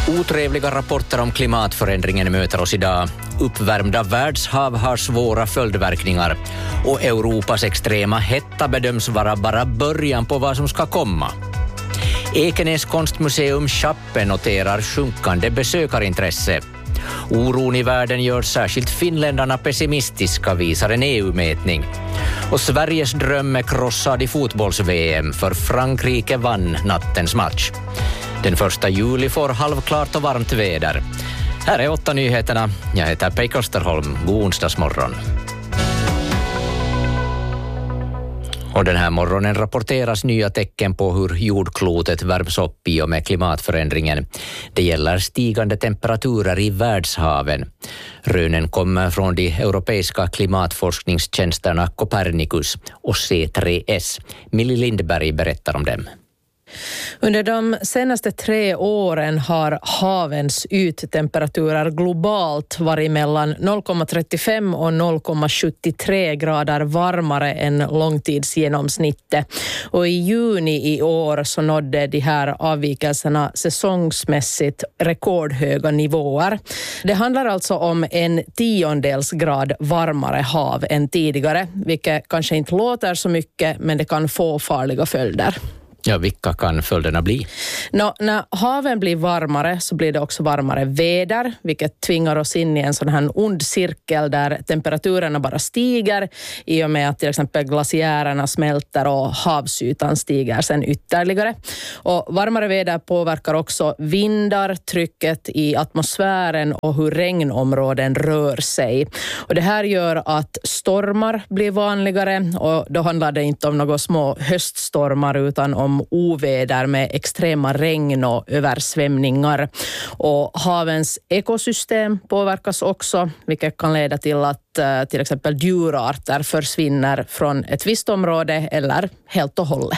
Otrevliga rapporter om klimatförändringen möter oss idag. Uppvärmda världshav har svåra följdverkningar och Europas extrema hetta bedöms vara bara början på vad som ska komma. Ekenäs konstmuseum Chappe noterar sjunkande besökarintresse. Oron i världen gör särskilt finländarna pessimistiska, visar en EU-mätning. Och Sveriges dröm är krossad i fotbolls-VM, för Frankrike vann nattens match. Den 1 juli får halvklart och varmt väder. Här är 8 nyheterna. Jag heter Pekka Österholm. God onsdagsmorgon. Och den här morgonen rapporteras nya tecken på hur jordklotet värms upp i och med klimatförändringen. Det gäller stigande temperaturer i världshaven. Rönen kommer från de europeiska klimatforskningstjänsterna Copernicus och C3S. Millie Lindberg berättar om dem. Under de senaste 3 åren har havens yttemperaturer globalt varit mellan 0,35 och 0,73 grader varmare än långtidsgenomsnittet. Och i juni i år så nådde de här avvikelserna säsongsmässigt rekordhöga nivåer. Det handlar alltså om 1/10 grad varmare hav än tidigare, vilket kanske inte låter så mycket, men det kan få farliga följder. Ja, vilka kan följderna bli? När haven blir varmare så blir det också varmare väder, vilket tvingar oss in i en sån här ond cirkel där temperaturerna bara stiger i och med att till exempel glaciärerna smälter och havsytan stiger sen ytterligare. Och varmare väder påverkar också vindar, trycket i atmosfären och hur regnområden rör sig. Och det här gör att stormar blir vanligare, och då handlar det inte om några små höststormar utan om oväder med extrema regn och översvämningar. Och havens ekosystem påverkas också, vilket kan leda till att till exempel djurarter försvinner från ett visst område eller helt och hållet.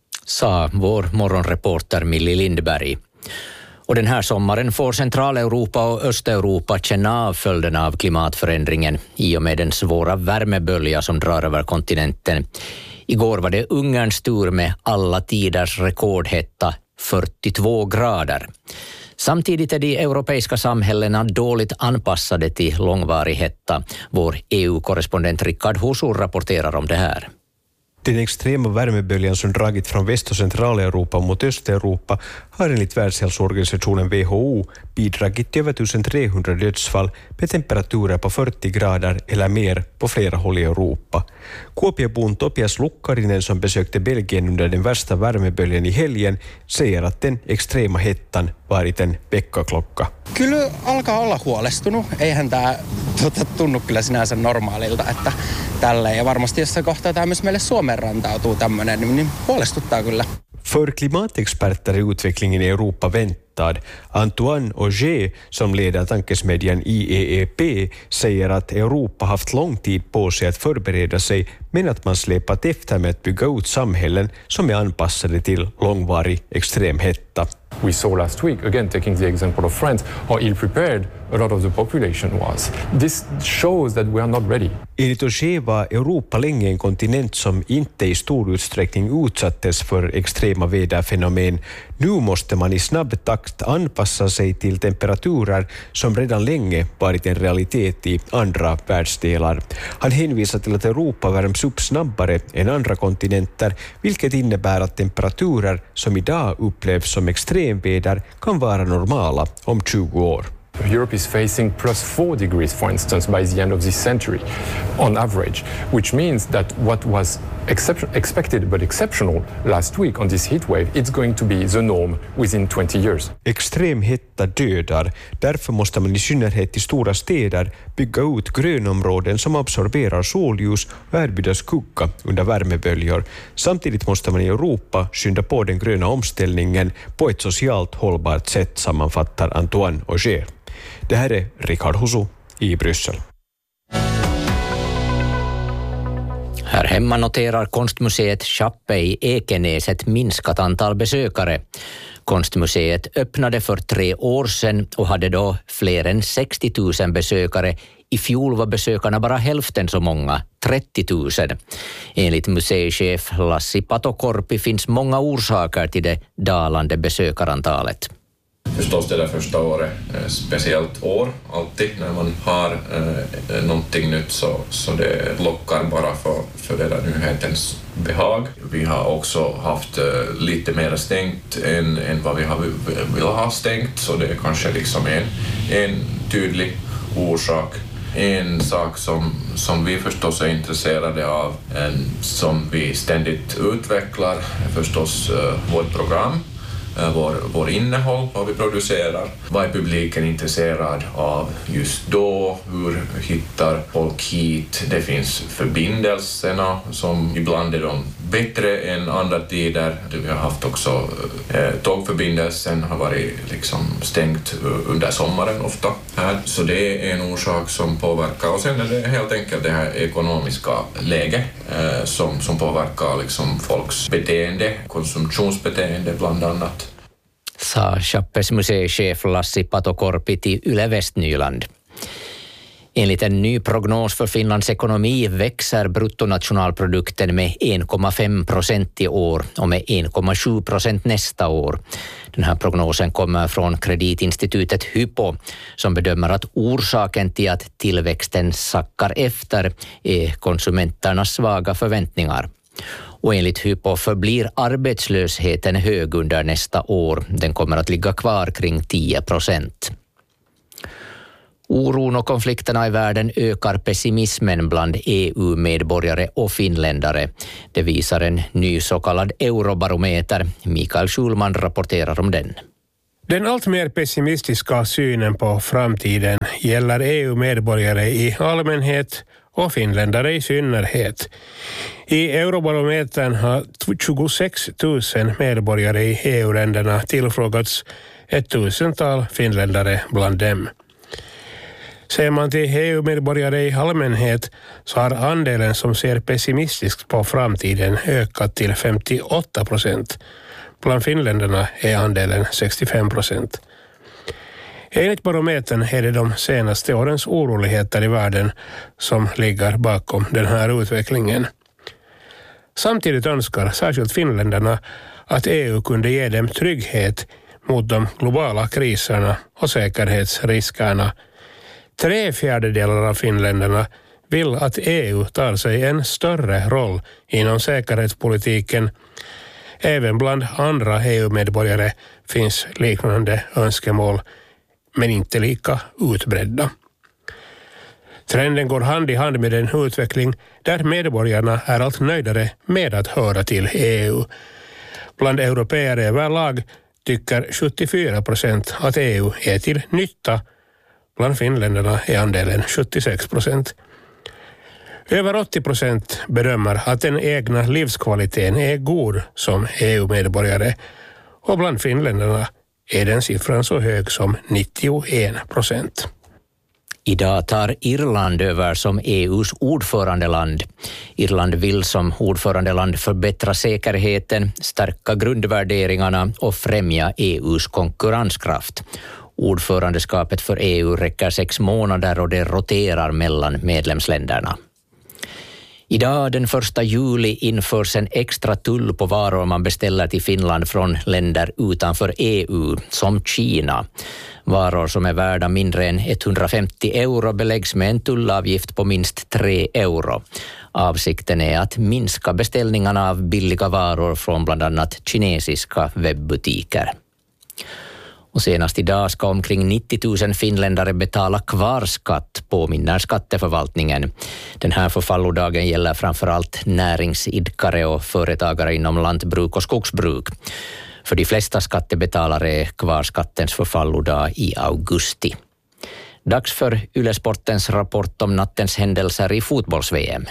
Sa vår morgonreporter Millie Lindberg. Och den här sommaren får Centraleuropa och Östeuropa känna av följderna av klimatförändringen i och med den svåra värmebölja som drar över kontinenten. Igår var det Ungerns tur med alla tiders rekordhetta, 42 grader. Samtidigt är de europeiska samhällena dåligt anpassade till långvarig hetta. Vår EU-korrespondent Rickard Husur rapporterar om det här. Den extrema värmeböljan som dragit från Väst- och Centraleuropa mot Östeuropa har enligt Världshälsoorganisationen WHO bidragit till över 1300 dödsfall med temperaturer på 40 grader eller mer på flera håll i Europa. Kuopiobon Topias Lukkarinen, som besökte Belgien under den värsta värmeböljan i helgen, säger att den extrema hettan varit en väckarklocka. Kyllä alkaa olla huolestunut. Eihän tämä tunnu kyllä sinänsä normaalilta, että tälleen. Ja varmasti jossain kohtaa tämä myös meille Suomeen rantautuu tämmöinen, niin huolestuttaa kyllä. För klimatexperter är utvecklingen i Europa väntad. Antoine Auger, som leder tankesmedjan IEEP, säger att Europa haft lång tid på sig att förbereda sig, men att man släpat efter med att bygga ut samhällen som är anpassade till långvarig extremhetta. We saw last week, again taking the example of France, how ill-prepared a lot of the population was. This shows that we are not ready. Enligt Auger var Europa länge en kontinent som inte i stor utsträckning utsattes för extrema väderfenomen. Nu måste man i snabb takt anpassa sig till temperaturer som redan länge varit en realitet i andra världsdelar. Han hänvisar till att Europa värms upp snabbare än andra kontinenter, vilket innebär att temperaturer som idag upplevs som extremväder kan vara normala om 20 år. Europe is facing +4 degrees, for instance, by the end of this century, on average, which means that what was expected but exceptional last week on this heat wave, it's going to be the norm within 20 years. Extrem hetta dödar. Därför måste man i synnerhet i stora städer bygga ut grönområden som absorberar solljus och erbjuder skugga under värmeböljor. Samtidigt måste man i Europa skynda på den gröna omställningen på ett socialt hållbart sätt, sammanfattar Antoine Auger. Det här är Rickard Husur i Bryssel. Här hemma noterar konstmuseet Chappe i Ekenäs ett minskat antal besökare. Konstmuseet öppnade för 3 år sedan och hade då fler än 60 000 besökare. I fjol var besökarna bara hälften så många, 30 000. Enligt museichef Lassi Patokorpi finns många orsaker till det dalande besökarantalet. förstås det där första året, speciellt år alltid när man har någonting nytt så det lockar bara för det där nyhetens behag. Vi har också haft lite mer stängt än vad vi har vill ha stängt, så det är kanske liksom en tydlig orsak. En sak som vi förstås är intresserade av, som vi ständigt utvecklar, är förstås vårt program, vår innehåll, vad vi producerar. Vad är publiken intresserad av just då? Hur hittar folk hit? Det finns förbindelserna som ibland är de bättre än andra tider. Vi har haft också tågförbindelsen har varit liksom stängt under sommaren ofta här. Så det är en orsak som påverkar. Och sen är det helt enkelt det här ekonomiska läget som påverkar liksom folks beteende, konsumtionsbeteende bland annat. Sa Chappes museichef Lassi Patokorpi till Yle Västnyland. Enligt en ny prognos för Finlands ekonomi växer bruttonationalprodukten med 1,5% i år och med 1,7% nästa år. Den här prognosen kommer från kreditinstitutet Hypo som bedömer att orsaken till att tillväxten sackar efter är konsumenternas svaga förväntningar. Och enligt Hypo förblir arbetslösheten hög under nästa år. Den kommer att ligga kvar kring 10%. Oron och konflikterna i världen ökar pessimismen bland EU-medborgare och finländare. Det visar en ny så kallad eurobarometer. Mikael Schulman rapporterar om den. Den allt mer pessimistiska synen på framtiden gäller EU-medborgare i allmänhet och finländare i synnerhet. I Eurobarometern har 26 000 medborgare i EU-länderna tillfrågats, 1000-tal finländare bland dem. Ser man till EU-medborgare i allmänhet så har andelen som ser pessimistiskt på framtiden ökat till 58%. Bland finländarna är andelen 65%. Enligt barometern är det de senaste årens oroligheter i världen som ligger bakom den här utvecklingen. Samtidigt önskar särskilt finländarna att EU kunde ge dem trygghet mot de globala kriserna och säkerhetsriskerna. 3/4 av finländarna vill att EU tar sig en större roll inom säkerhetspolitiken. Även bland andra EU-medborgare finns liknande önskemål, men inte lika utbredda. Trenden går hand i hand med en utveckling där medborgarna är allt nöjdare med att höra till EU. Bland européer överlag tycker 74% att EU är till nytta. Bland finländarna är andelen 76%. Över 80% bedömer att den egna livskvaliteten är god som EU-medborgare, och bland finländarna är den siffran så hög som 91%. Idag tar Irland över som EU:s ordförandeland. Irland vill som ordförandeland förbättra säkerheten, stärka grundvärderingarna och främja EU:s konkurrenskraft. Ordförandeskapet för EU räcker 6 månader och det roterar mellan medlemsländerna. Idag den 1 juli införs en extra tull på varor man beställer till Finland från länder utanför EU, som Kina. Varor som är värda mindre än 150 euro beläggs med en tullavgift på minst 3 euro. Avsikten är att minska beställningarna av billiga varor från bland annat kinesiska webbutiker. Och senast idag ska omkring 90 000 finländare betala kvarskatt, påminner skatteförvaltningen. Den här förfallodagen gäller framförallt näringsidkare och företagare inom lantbruk och skogsbruk. För de flesta skattebetalare är kvarskattens förfallodag i augusti. Dags för Yle Sportens rapport om nattens händelser i fotbolls-VM.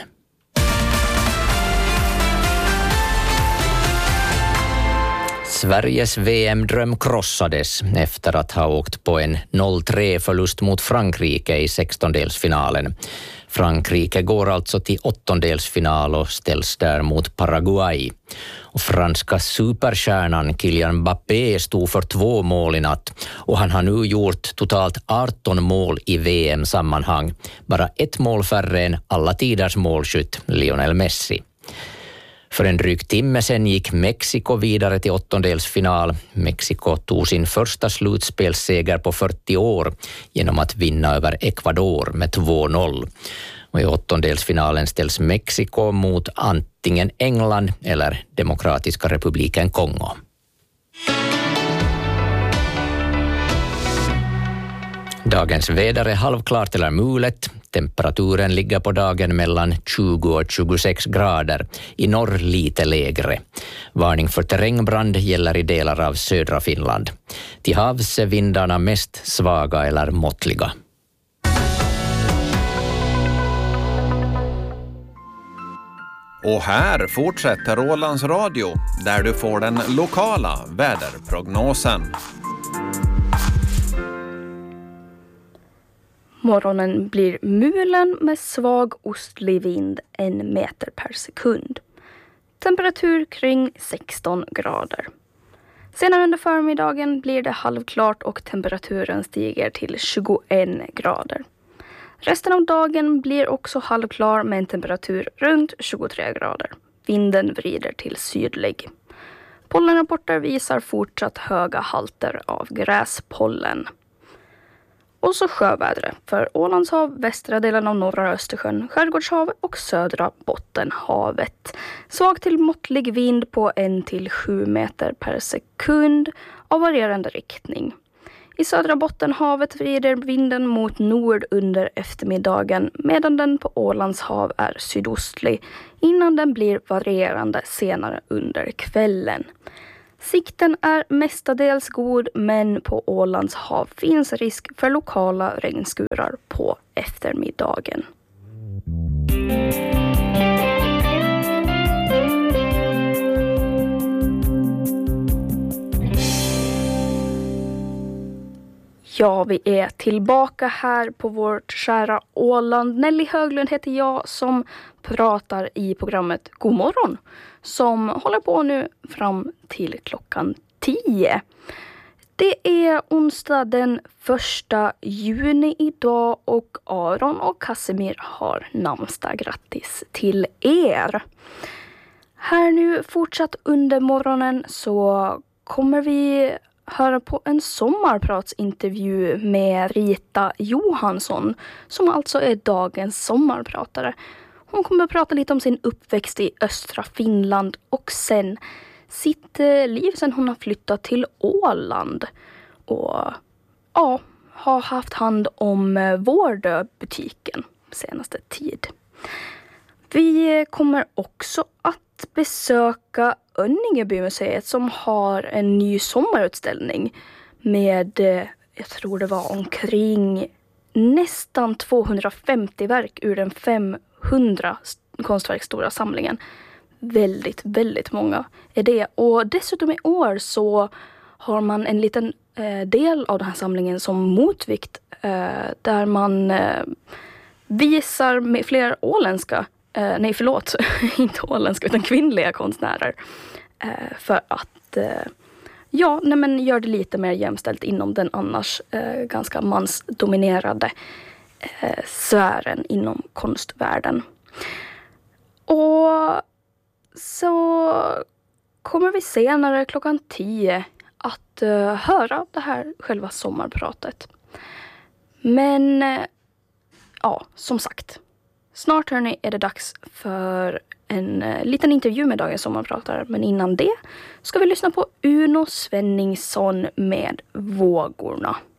Sveriges VM-dröm krossades efter att ha åkt på en 0-3-förlust mot Frankrike i 16-delsfinalen. Frankrike går alltså till 8-delsfinal och ställs där mot Paraguay. Och franska superstjärnan Kylian Mbappé stod för 2 mål i natt och han har nu gjort totalt 18 mål i VM-sammanhang. Bara 1 mål färre än alla tiders målskytt Lionel Messi. För en dryg timme sedan gick Mexiko vidare till åttondelsfinal. Mexiko tog sin första slutspelsseger på 40 år genom att vinna över Ecuador med 2-0. Och i åttondelsfinalen ställs Mexiko mot antingen England eller Demokratiska republiken Kongo. Dagens väder är halvklart eller mulet. Temperaturen ligger på dagen mellan 20 och 26 grader. I norr lite lägre. Varning för terrängbrand gäller i delar av södra Finland. Till havs är vindarna mest svaga eller måttliga. Och här fortsätter Ålands Radio, där du får den lokala väderprognosen. Morgonen blir mulen med svag ostlig vind 1 meter per sekund. Temperatur kring 16 grader. Senare under förmiddagen blir det halvklart och temperaturen stiger till 21 grader. Resten av dagen blir också halvklar med en temperatur runt 23 grader. Vinden vrider till sydlig. Pollenrapporter visar fortsatt höga halter av gräspollen. Och så sjövädret för Ålandshav, västra delen av norra Östersjön, skärgårdshav och södra Bottenhavet. Svag till måttlig vind på 1-7 meter per sekund av varierande riktning. I södra Bottenhavet vrider vinden mot nord under eftermiddagen medan den på Ålandshav är sydostlig innan den blir varierande senare under kvällen. Sikten är mestadels god, men på Ålandshav finns risk för lokala regnskurar på eftermiddagen. Ja, vi är tillbaka här på vårt kära Åland. Nelly Höglund heter jag som pratar i programmet God morgon, som håller på nu fram till klockan 10. Det är onsdag den 1 juni idag och Aron och Casimir har namnsdag. Grattis till er! Här nu fortsatt under morgonen så kommer vi höra på en sommarpratsintervju med Rita Johansson, som alltså är dagens sommarpratare. Hon kommer att prata lite om sin uppväxt i östra Finland och sen sitt liv sen hon har flyttat till Åland och ja, har haft hand om Vårdöbutiken senaste tid. Vi kommer också att besöka Önningebymuseet som har en ny sommarutställning med, jag tror det var omkring nästan 250 verk ur den 500 konstverk stora samlingen. Väldigt, väldigt många är det. Och dessutom i år så har man en liten del av den här samlingen som motvikt där man visar med fler åländska inte åländska utan kvinnliga konstnärer för att gör det lite mer jämställt inom den annars ganska mansdominerade sfären inom konstvärlden. Och så kommer vi senare klockan 10 att höra det här själva sommarpratet. Men ja, som sagt, snart hörni är det dags för en liten intervju med dagens sommarpratare. Men innan det ska vi lyssna på Uno Svenningsson med Vågorna.